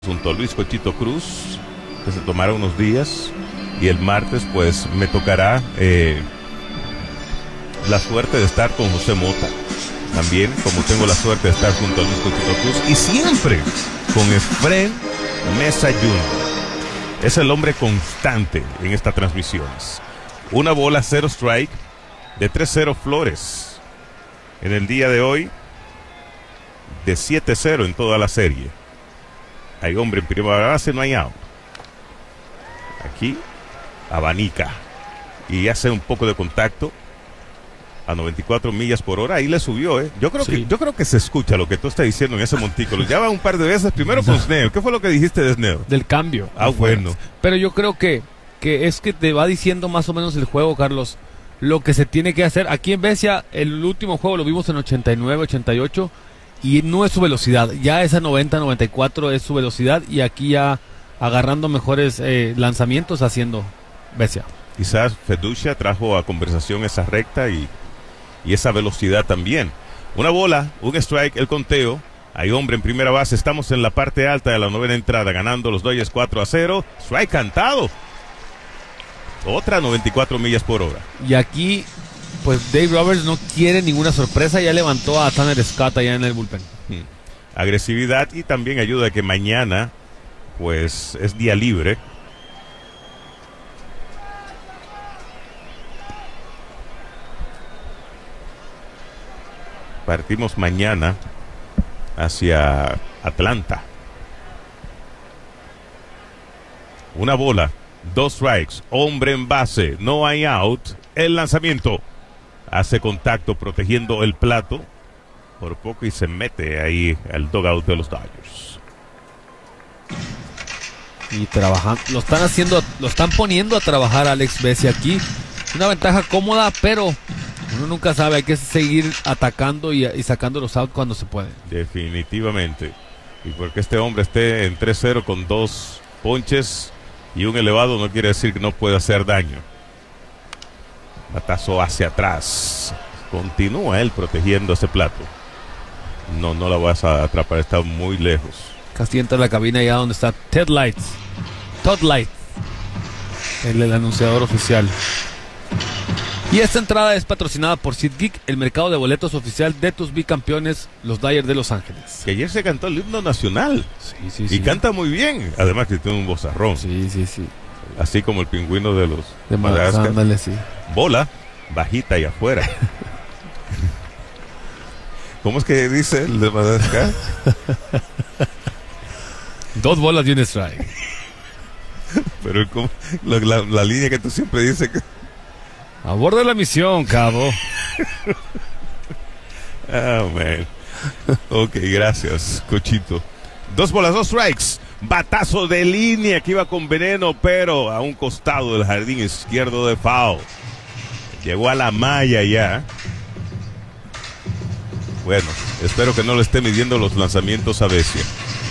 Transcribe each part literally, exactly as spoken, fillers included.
junto a Luis Cochito Cruz, que se tomará unos días, y el martes pues me tocará eh, la suerte de estar con José Mota, también como tengo la suerte de estar junto a Luis Cochito Cruz, y siempre con Efren Mesa junior Es el hombre constante en estas transmisiones. Una bola, cero strike, de tres cero Flores en el día de hoy, de siete cero en toda la serie. Hay hombre en primera base, no hay out. Aquí abanica y hace un poco de contacto a noventa y cuatro millas por hora. Ahí le subió, ¿eh? Yo creo, sí. que, yo creo que se escucha lo que tú estás diciendo en ese montículo. Ya va un par de veces. Primero con Snell. ¿Qué fue lo que dijiste de Snell? Del cambio. Ah, bueno. Pero yo creo que, que es que te va diciendo más o menos el juego, Carlos, lo que se tiene que hacer. Aquí en Vesia, el último juego lo vimos en ochenta y nueve, ochenta y ocho. Y no es su velocidad, ya esa noventa, noventa y cuatro es su velocidad, y aquí ya agarrando mejores eh, lanzamientos haciendo Vesia. Quizás Feducia trajo a conversación esa recta y, y esa velocidad también. Una bola, un strike, el conteo. Hay hombre en primera base, estamos en la parte alta de la novena entrada, ganando los Dodgers cuatro a cero. Strike cantado. Otra noventa y cuatro millas por hora. Y aquí pues Dave Roberts no quiere ninguna sorpresa, ya levantó a Tanner Scott allá en el bullpen. Hmm. Agresividad, y también ayuda a que mañana pues es día libre. Partimos mañana hacia Atlanta. Una bola, dos strikes, hombre en base, no hay out. El lanzamiento hace contacto protegiendo el plato por poco y se mete ahí al dugout de los Dodgers. Y trabajando, lo están haciendo, lo están poniendo a trabajar a Alex Vesia aquí. Una ventaja cómoda, pero uno nunca sabe, hay que seguir atacando y, y sacando los outs cuando se puede. Definitivamente. Y porque este hombre esté en tres cero con dos ponches y un elevado no quiere decir que no pueda hacer daño. Batazo hacia atrás. Continúa él protegiendo ese plato. No, no la vas a atrapar, está muy lejos. Casi entra a la cabina allá donde está Ted Lights. Todd Light, el, el anunciador oficial. Y esta entrada es patrocinada por SeatGeek, el mercado de boletos oficial de tus bicampeones, los Dodgers de Los Ángeles. Que ayer se cantó el himno nacional. Sí, sí, y sí. canta muy bien. Además que tiene un vozarrón. Sí, sí, sí. Así como el pingüino de los de Madagascar. Ándale, sí. Bola, bajita y afuera. ¿Cómo es que dice el de Madagascar? Dos bolas y un strike. Pero ¿cómo? La, la, la línea que tú siempre dices que... Aborda la misión, cabo. Oh, man. Ok, gracias, Cochito. Dos bolas, dos strikes. Batazo de línea que iba con veneno, pero a un costado del jardín izquierdo de foul. Llegó a la malla ya. Bueno, espero que no le esté midiendo los lanzamientos a Vesia.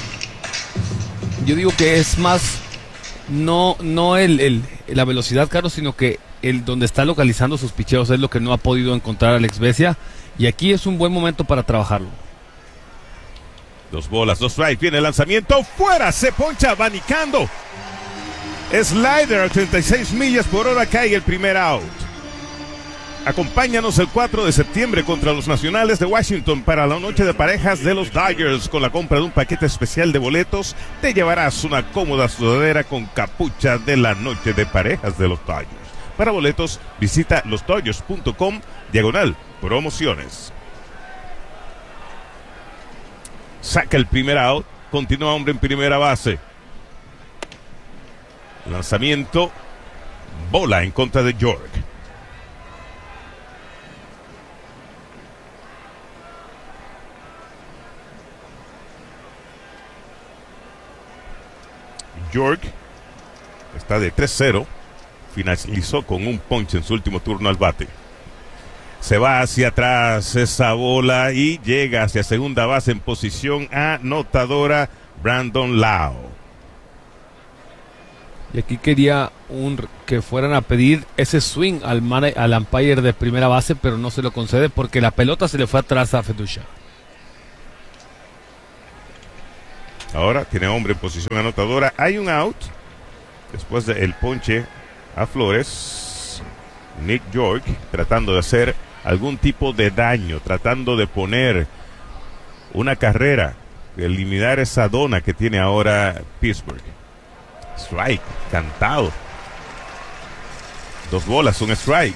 Yo digo que es más no no el, el la velocidad, Carlos, sino que el donde está localizando sus picheos es lo que no ha podido encontrar Alex Vesia, y aquí es un buen momento para trabajarlo. Dos bolas, dos strikes, viene el lanzamiento, fuera, se poncha abanicando. Slider a treinta y seis millas por hora, cae el primer out. Acompáñanos el cuatro de septiembre contra los Nacionales de Washington para la noche de parejas de los Dodgers. Con la compra de un paquete especial de boletos, te llevarás una cómoda sudadera con capucha de la noche de parejas de los Dodgers. Para boletos, visita los dodgers punto com, diagonal, promociones. Saca el primer out, continúa hombre en primera base. Lanzamiento, bola en contra de York. York está de tres cero, finalizó con un ponche en su último turno al bate. Se va hacia atrás esa bola y llega hacia segunda base en posición anotadora Brandon Lau. Y aquí quería un, que fueran a pedir ese swing al, man, al umpire de primera base, pero no se lo concede porque la pelota se le fue atrás a Feducia. Ahora tiene hombre en posición anotadora. Hay un out. Después del ponche a Flores. Nick York tratando de hacer algún tipo de daño. Tratando de poner una carrera. De eliminar esa dona que tiene ahora Pittsburgh. Strike. Cantado. Dos bolas, un strike.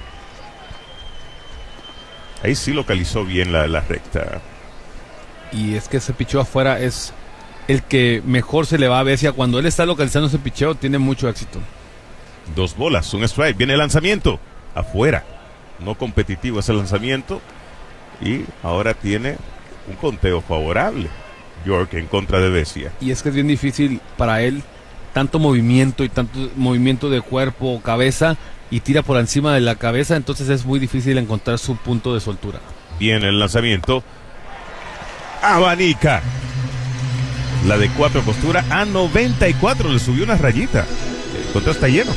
Ahí sí localizó bien la, la recta. Y es que ese picheo afuera es el que mejor se le va a Vesia. Cuando él está localizando ese picheo, tiene mucho éxito. Dos bolas, un strike. Viene el lanzamiento. Afuera. No competitivo ese lanzamiento. Y ahora tiene un conteo favorable. York en contra de Vesia. Y es que es bien difícil para él. Tanto movimiento y tanto movimiento de cuerpo, cabeza. Y tira por encima de la cabeza. Entonces es muy difícil encontrar su punto de soltura. Viene el lanzamiento. Abanica. La de cuatro postura a noventa y cuatro. Le subió una rayita. El conteo está lleno.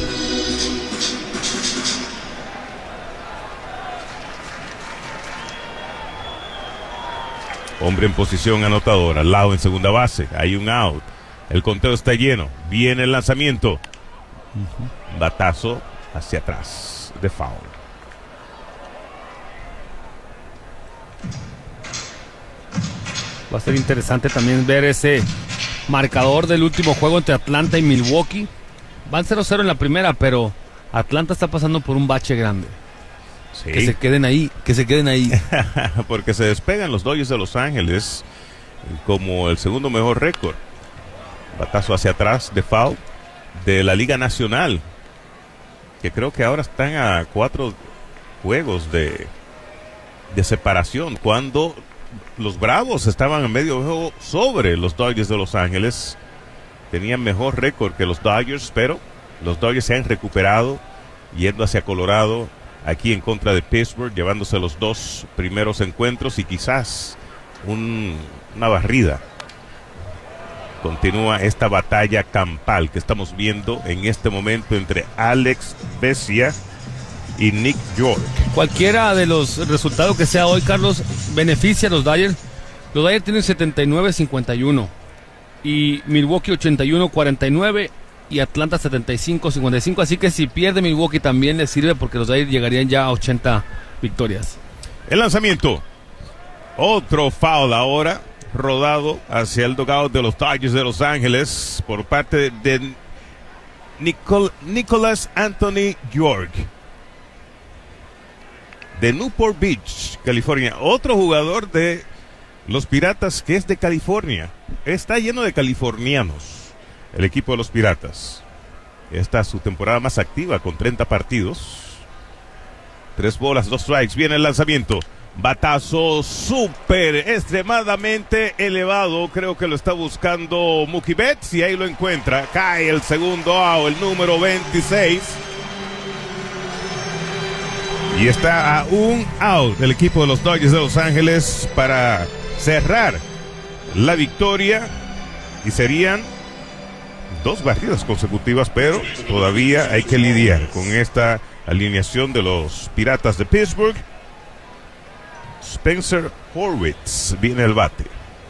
Hombre en posición anotadora. Lao en segunda base. Hay un out. El conteo está lleno. Viene el lanzamiento. Uh-huh. Batazo hacia atrás. De foul. Va a ser interesante también ver ese marcador del último juego entre Atlanta y Milwaukee. Van cero cero en la primera, pero Atlanta está pasando por un bache grande. Sí. Que se queden ahí, que se queden ahí. Porque se despegan los Dodgers de Los Ángeles como el segundo mejor récord. Batazo hacia atrás de foul de la Liga Nacional. Que creo que ahora están a cuatro juegos de, de separación. Cuando los Bravos estaban en medio juego sobre los Dodgers de Los Ángeles. Tenían mejor récord que los Dodgers, pero los Dodgers se han recuperado yendo hacia Colorado, aquí en contra de Pittsburgh, llevándose los dos primeros encuentros y quizás un, una barrida. Continúa esta batalla campal que estamos viendo en este momento entre Alex Vesia y Nick York. Cualquiera de los resultados que sea hoy, Carlos, beneficia a los Dodgers. Los Dodgers tienen setenta y nueve cincuenta y uno y Milwaukee ochenta y uno cuarenta y nueve y Atlanta setenta y cinco cincuenta y cinco, así que si pierde Milwaukee también les sirve porque los Dodgers llegarían ya a ochenta victorias. El lanzamiento. Otro foul ahora, rodado hacia el dugout de los Dodgers de Los Ángeles por parte de Nicol- Nicholas Anthony York. De Newport Beach, California. Otro jugador de los Piratas que es de California. Está lleno de californianos el equipo de los Piratas. Esta es su temporada más activa con treinta partidos. Tres bolas, dos strikes. Viene el lanzamiento. Batazo súper extremadamente elevado. Creo que lo está buscando Mookie Betts y ahí lo encuentra. Cae el segundo out, el número veintiséis. Y está a un out el equipo de los Dodgers de Los Ángeles para cerrar la victoria. Y serían dos barridas consecutivas, pero todavía hay que lidiar con esta alineación de los Piratas de Pittsburgh. Spencer Horwitz viene al bate.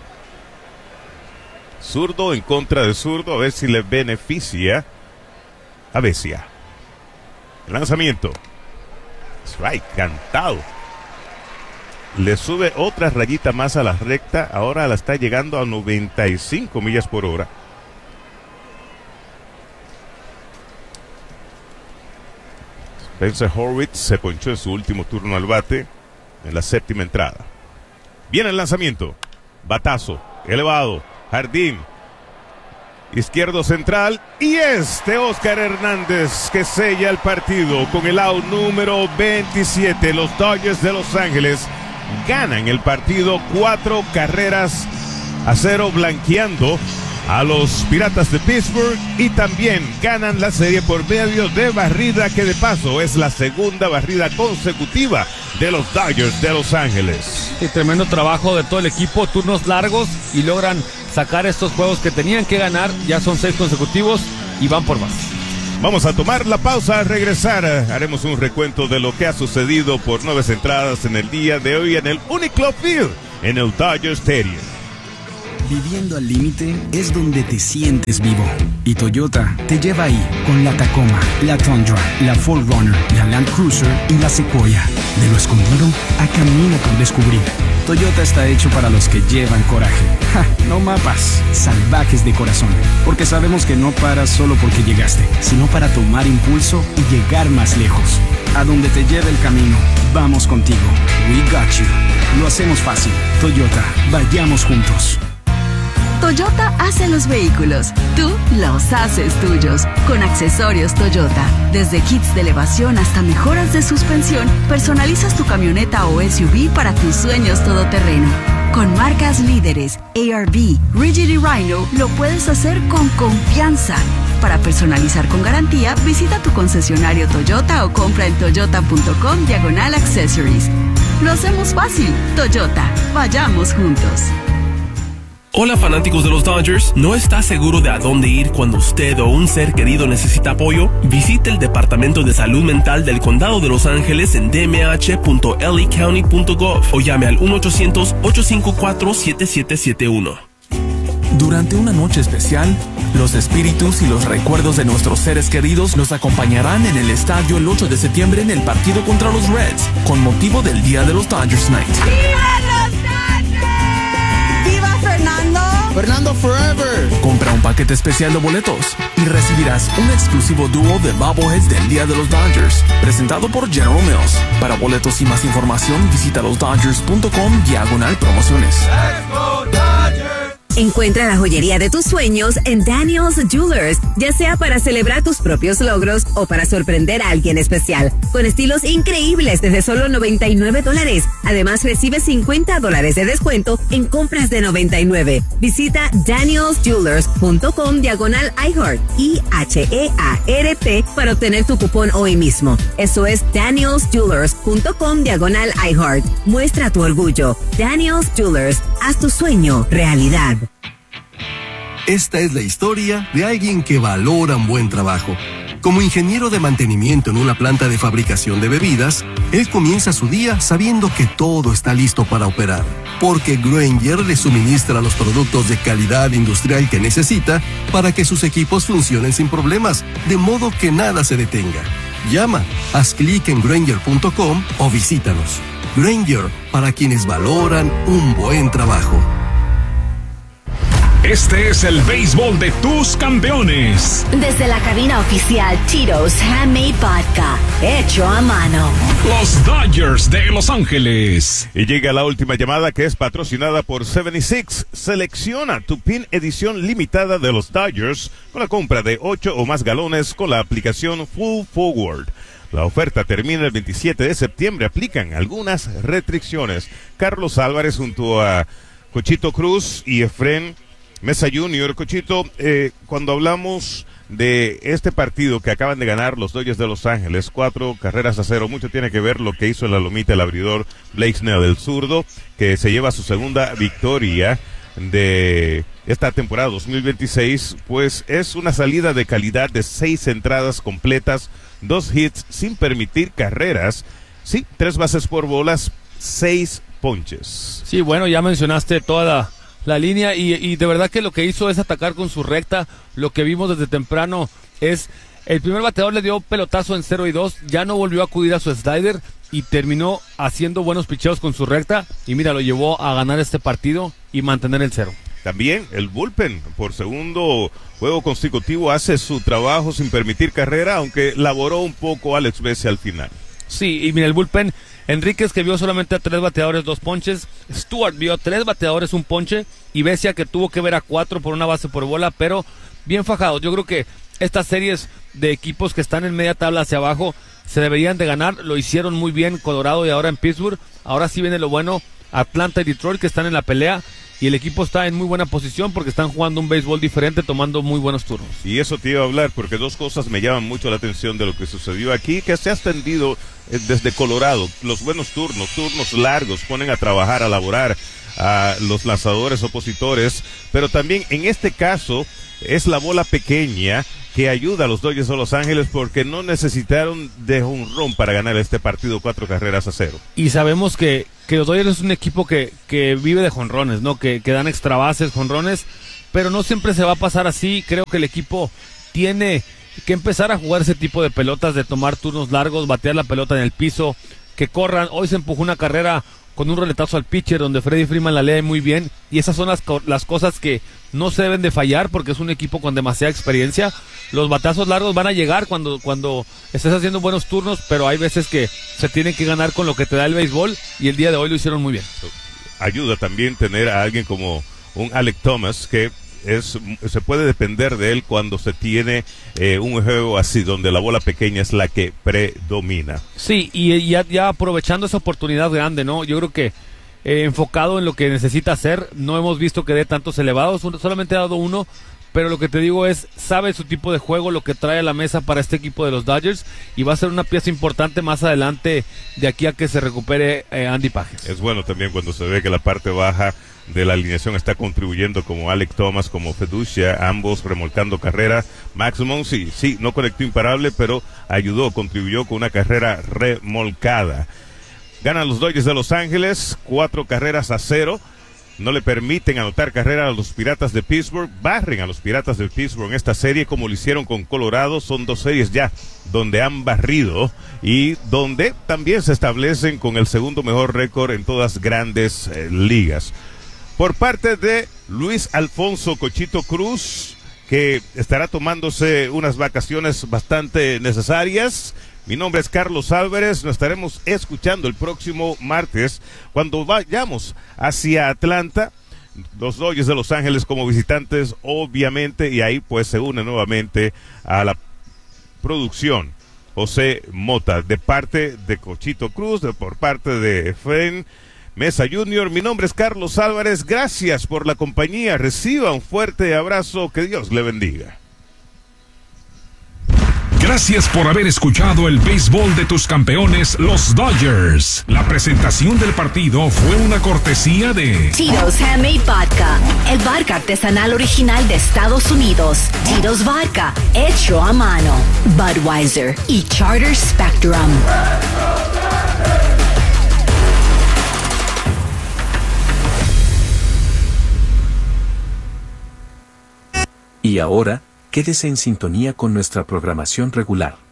Zurdo en contra de zurdo, a ver si le beneficia a Vesia. Lanzamiento. Strike, cantado. Le sube otra rayita más a la recta. Ahora la está llegando a noventa y cinco millas por hora. Spencer Horwitz se ponchó en su último turno al bate en la séptima entrada. Viene el lanzamiento. Batazo, elevado, jardín, izquierdo central, y este Oscar Hernández que sella el partido con el out número veintisiete. Los Dodgers de Los Ángeles ganan el partido cuatro carreras a cero, blanqueando a los Piratas de Pittsburgh, y también ganan la serie por medio de barrida, que de paso es la segunda barrida consecutiva de los Dodgers de Los Ángeles. Y tremendo trabajo de todo el equipo, turnos largos, y logran sacar estos juegos que tenían que ganar. Ya son seis consecutivos y van por más. Vamos a tomar la pausa. Al regresar haremos un recuento de lo que ha sucedido por nueve entradas en el día de hoy en el Uniclub Field, en el Dodger Stadium. Viviendo al límite es donde te sientes vivo. Y Toyota te lleva ahí con la Tacoma, la Tundra, la cuatro runner, la Land Cruiser y la Sequoia. De lo escondido a camino por descubrir. Toyota está hecho para los que llevan coraje. Ja, no mapas, salvajes de corazón. Porque sabemos que no paras solo porque llegaste, sino para tomar impulso y llegar más lejos. A donde te lleve el camino, vamos contigo. We got you. Lo hacemos fácil. Toyota, vayamos juntos. Toyota hace los vehículos, tú los haces tuyos. Con accesorios Toyota, desde kits de elevación hasta mejoras de suspensión, personalizas tu camioneta o S U V para tus sueños todoterreno. Con marcas líderes, A R V, Rigid y Rhino, lo puedes hacer con confianza. Para personalizar con garantía, visita tu concesionario Toyota o compra en toyota.com diagonal accessories. Lo hacemos fácil. Toyota, vayamos juntos. Hola fanáticos de los Dodgers, ¿no está seguro de a dónde ir cuando usted o un ser querido necesita apoyo? Visite el Departamento de Salud Mental del Condado de Los Ángeles en d m h punto l a county punto gov o llame al uno ochocientos, ocho cinco cuatro, siete siete siete uno. Durante una noche especial, los espíritus y los recuerdos de nuestros seres queridos nos acompañarán en el estadio el ocho de septiembre en el partido contra los Reds, con motivo del Día de los Dodgers Night. ¡Viva los Dodgers! ¡Viva Fernando! ¡Fernando Forever! Compra un paquete especial de boletos y recibirás un exclusivo dúo de bobbleheads del Día de los Dodgers, presentado por General Mills. Para boletos y más información, visita losdodgers.com diagonal promociones. ¡Let's go Dodgers! Encuentra la joyería de tus sueños en Daniel's Jewelers, ya sea para celebrar tus propios logros o para sorprender a alguien especial, con estilos increíbles desde solo noventa y nueve dólares. Además, recibe cincuenta dólares de descuento en compras de noventa y nueve. Visita danielsjewelers.com diagonal iHeart, I H E A R T, para obtener tu cupón hoy mismo. Eso es danielsjewelers.com diagonal iHeart. Muestra tu orgullo. Daniel's Jewelers, haz tu sueño realidad. Esta es la historia de alguien que valora un buen trabajo. Como ingeniero de mantenimiento en una planta de fabricación de bebidas, él comienza su día sabiendo que todo está listo para operar, porque Grainger le suministra los productos de calidad industrial que necesita para que sus equipos funcionen sin problemas, de modo que nada se detenga. Llama, haz clic en Grainger punto com o visítanos. Grainger, para quienes valoran un buen trabajo. Este es el béisbol de tus campeones. Desde la cabina oficial Tito's Handmade Vodka, hecho a mano. Los Dodgers de Los Ángeles. Y llega la última llamada, que es patrocinada por setenta y seis. Selecciona tu pin edición limitada de los Dodgers con la compra de ocho o más galones con la aplicación Full Forward. La oferta termina el veintisiete de septiembre. Aplican algunas restricciones. Carlos Álvarez junto a Cochito Cruz y Efren Mesa Junior. Cochito, eh, cuando hablamos de este partido que acaban de ganar los Dodgers de Los Ángeles, cuatro carreras a cero, mucho tiene que ver lo que hizo en la lomita el abridor Blake Snell, el zurdo, que se lleva su segunda victoria de esta temporada dos mil veintiséis, pues es una salida de calidad de seis entradas completas, dos hits sin permitir carreras, sí, tres bases por bolas, seis ponches. Sí, bueno, ya mencionaste toda la la línea y, y de verdad que lo que hizo es atacar con su recta. Lo que vimos desde temprano es el primer bateador le dio pelotazo en cero y dos, ya no volvió a acudir a su slider y terminó haciendo buenos picheos con su recta y mira, lo llevó a ganar este partido y mantener el cero. También el bullpen por segundo juego consecutivo hace su trabajo sin permitir carrera, aunque laboró un poco Alex Besse al final. Sí, y mira, el bullpen, Enríquez, que vio solamente a tres bateadores, dos ponches. Stewart vio a tres bateadores, un ponche. Y Becia, que tuvo que ver a cuatro por una base por bola, pero bien fajados. Yo creo que estas series de equipos que están en media tabla hacia abajo se deberían de ganar. Lo hicieron muy bien Colorado y ahora en Pittsburgh. Ahora sí viene lo bueno, Atlanta y Detroit, que están en la pelea. Y el equipo está en muy buena posición porque están jugando un béisbol diferente, tomando muy buenos turnos. Y eso te iba a hablar, porque dos cosas me llaman mucho la atención de lo que sucedió aquí, que se ha extendido eh, desde Colorado. Los buenos turnos, turnos largos, ponen a trabajar, a laborar a los lanzadores opositores, pero también en este caso es la bola pequeña que ayuda a los Dodgers de Los Ángeles, porque no necesitaron de jonrón para ganar este partido, cuatro carreras a cero. Y sabemos que que los Dodgers es un equipo que, que vive de jonrones, ¿no? Que, que dan extra bases, jonrones, pero no siempre se va a pasar así. Creo que el equipo tiene que empezar a jugar ese tipo de pelotas, de tomar turnos largos, batear la pelota en el piso, que corran. Hoy se empujó una carrera con un roletazo al pitcher donde Freddie Freeman la lee muy bien, y esas son las, las cosas que no se deben de fallar porque es un equipo con demasiada experiencia. Los batazos largos van a llegar cuando, cuando estés haciendo buenos turnos, pero hay veces que se tienen que ganar con lo que te da el béisbol, y el día de hoy lo hicieron muy bien. Ayuda también tener a alguien como un Alec Thomas, que es se puede depender de él cuando se tiene eh, un juego así donde la bola pequeña es la que predomina. Sí, y ya, ya aprovechando esa oportunidad grande, ¿no? Yo creo que eh, enfocado en lo que necesita hacer, no hemos visto que dé tantos elevados, solamente ha dado uno, pero lo que te digo es, sabe su tipo de juego, lo que trae a la mesa para este equipo de los Dodgers, y va a ser una pieza importante más adelante de aquí a que se recupere eh, Andy Pages. Es bueno también cuando se ve que la parte baja de la alineación está contribuyendo, como Alec Thomas, como Feducia, ambos remolcando carrera. Max Muncy, sí, no conectó imparable, pero ayudó, contribuyó con una carrera remolcada. Ganan los Dodgers de Los Ángeles, cuatro carreras a cero. No le permiten anotar carrera a los Piratas de Pittsburgh. Barren a los Piratas de Pittsburgh en esta serie como lo hicieron con Colorado. Son dos series ya donde han barrido y donde también se establecen con el segundo mejor récord en todas grandes eh, ligas. Por parte de Luis Alfonso Cochito Cruz, que estará tomándose unas vacaciones bastante necesarias. Mi nombre es Carlos Álvarez, nos estaremos escuchando el próximo martes cuando vayamos hacia Atlanta, los Dodgers de Los Ángeles como visitantes, obviamente, y ahí pues se une nuevamente a la producción José Mota, de parte de Cochito Cruz, de por parte de Efraín Mesa junior Mi nombre es Carlos Álvarez, gracias por la compañía, reciba un fuerte abrazo, que Dios le bendiga. Gracias por haber escuchado el béisbol de tus campeones, los Dodgers. La presentación del partido fue una cortesía de Tito's Handmade Vodka, el vodka artesanal original de Estados Unidos. Tito's Vodka, hecho a mano. Budweiser y Charter Spectrum. Y ahora, quédese en sintonía con nuestra programación regular.